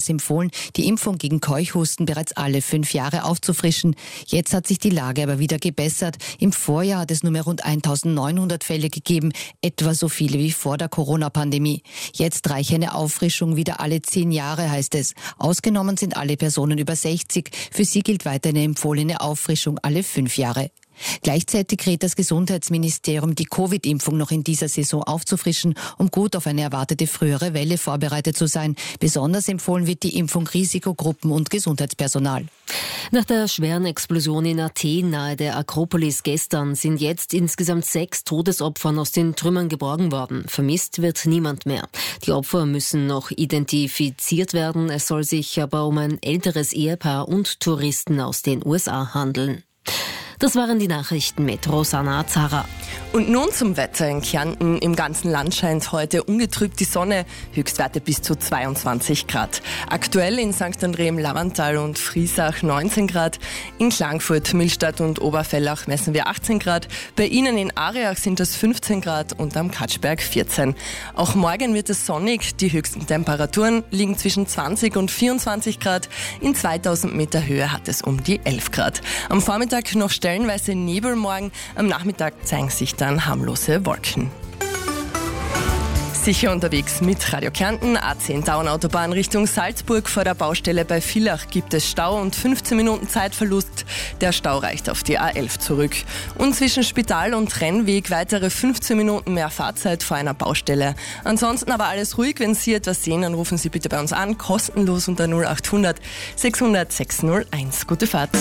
empfohlen, die Impfung gegen Keuchhusten bereits alle 5 Jahre aufzufrischen. Jetzt hat sich die Lage aber wieder gebessert. Im Vorjahr hat es nur mehr rund 1900 Fälle gegeben, etwa so viele wie vor der Corona-Pandemie. Jetzt reiche eine Auffrischung wieder alle 10 Jahre, heißt es. Ausgenommen sind alle Personen über 60. Für sie gilt weiter eine empfohlene Auffrischung alle 5 Jahre. Gleichzeitig rät das Gesundheitsministerium, die Covid-Impfung noch in dieser Saison aufzufrischen, um gut auf eine erwartete frühere Welle vorbereitet zu sein. Besonders empfohlen wird die Impfung Risikogruppen und Gesundheitspersonal. Nach der schweren Explosion in Athen nahe der Akropolis gestern sind jetzt insgesamt 6 Todesopfer aus den Trümmern geborgen worden. Vermisst wird niemand mehr. Die Opfer müssen noch identifiziert werden. Es soll sich aber um ein älteres Ehepaar und Touristen aus den USA handeln. Das waren die Nachrichten mit Rosanna Zara. Und nun zum Wetter in Kärnten. Im ganzen Land scheint heute ungetrübt die Sonne, Höchstwerte bis zu 22 Grad. Aktuell in St. André im Lavantal und Friesach 19 Grad. In Klagenfurt, Millstatt und Oberfellach messen wir 18 Grad. Bei Ihnen in Areach sind es 15 Grad und am Katschberg 14. Auch morgen wird es sonnig. Die höchsten Temperaturen liegen zwischen 20 und 24 Grad. In 2000 Meter Höhe hat es um die 11 Grad. Am Vormittag noch stellenweise Nebel morgen. Am Nachmittag zeigen sich dann harmlose Wolken. Sicher unterwegs mit Radio Kärnten, A10 Tauern-Autobahn Richtung Salzburg. Vor der Baustelle bei Villach gibt es Stau und 15 Minuten Zeitverlust. Der Stau reicht auf die A11 zurück. Und zwischen Spital und Rennweg weitere 15 Minuten mehr Fahrzeit vor einer Baustelle. Ansonsten aber alles ruhig. Wenn Sie etwas sehen, dann rufen Sie bitte bei uns an. Kostenlos unter 0800 600 601. Gute Fahrt.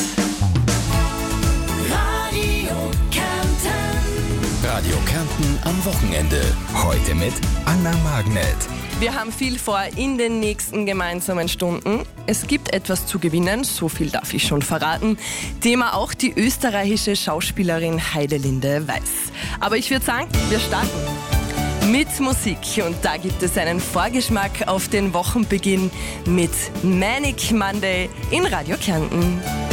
Radio Kärnten am Wochenende. Heute mit Anna Magnet. Wir haben viel vor in den nächsten gemeinsamen Stunden. Es gibt etwas zu gewinnen, so viel darf ich schon verraten. Thema auch die österreichische Schauspielerin Heidelinde Weiß. Aber ich würde sagen, wir starten mit Musik. Und da gibt es einen Vorgeschmack auf den Wochenbeginn mit Manic Monday in Radio Kärnten.